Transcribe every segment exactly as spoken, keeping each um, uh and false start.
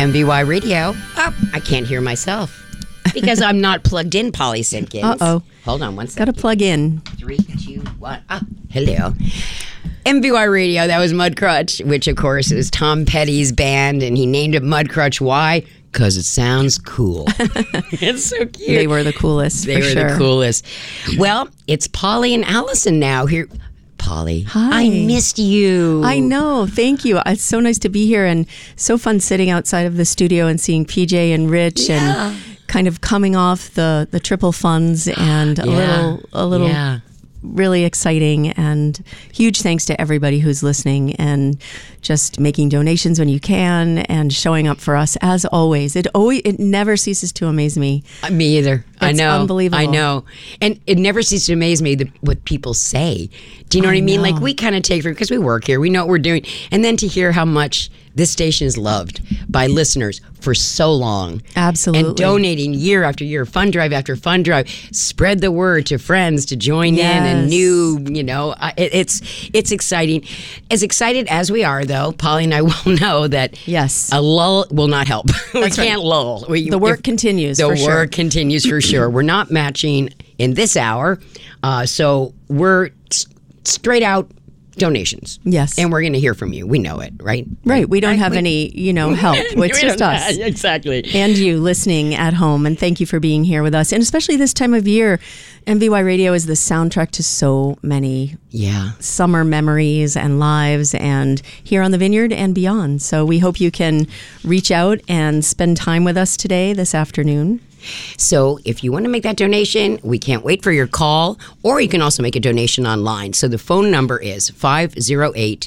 M V Y Radio. Oh, I can't hear myself because I'm not plugged in, Polly Simpkins. Uh-oh. Hold on one second. Got to plug in. Three, two, one. Ah, hello. M V Y Radio, that was Mudcrutch, which, of course, is Tom Petty's band, and he named it Mudcrutch. Why? Because it sounds cool. It's so cute. They were the coolest, They for were sure. the coolest. Well, it's Polly and Allison now here. Polly, Hi. I missed you. I know. Thank you. It's so nice to be here and so fun sitting outside of the studio and seeing P J and Rich Yeah. and kind of coming off the, the triple funds and a Yeah. little a little Yeah. really exciting, and huge thanks to everybody who's listening and just making donations when you can and showing up for us as always. It always it never ceases to amaze me. Uh, Me either. I It's know. unbelievable. I know. And it never ceases to amaze me the, what people say. Do you know I what I mean? know. Like, we kind of take for because we work here. We know what we're doing. And then to hear how much this station is loved by listeners for so long. Absolutely. And donating year after year, fund drive after fund drive. Spread the word to friends to join in and Yes. new, you know, uh, it, it's it's exciting. As excited as we are, though, Polly and I will know that Yes. a lull will not help. we That's right. can't lull. We, The work if- continues, The for work sure. continues for sure. We're not matching in this hour, uh, so we're s- straight out donations. Yes. And we're going to hear from you. We know it, right? Right. We don't have we- any, you know, help. It's We just don't- us. Exactly. And you listening at home. And thank you for being here with us. And especially this time of year, M V Y Radio is the soundtrack to so many Yeah. summer memories and lives, and here on the Vineyard and beyond. So we hope you can reach out and spend time with us today, this afternoon. So if you want to make that donation, we can't wait for your call, or you can also make a donation online. So the phone number is five oh eight,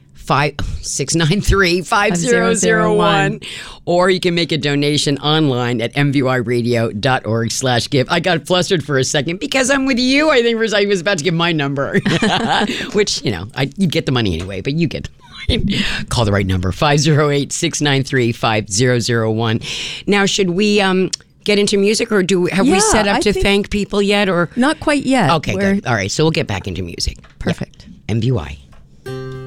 six nine three, five zero zero one, or you can make a donation online at m v y radio dot org slash give. I got flustered for a second because I'm with you. I think I was about to give my number, which, you know, I, you get the money anyway, but you get the point. Call the right number, five oh eight, six nine three, five zero zero one. Now, should we... um? get into music, or do have we Yeah, set up I to think- thank people yet? Or Not quite yet. okay, We're- good. All right, so we'll get back into music. Perfect. Yeah. M V Y.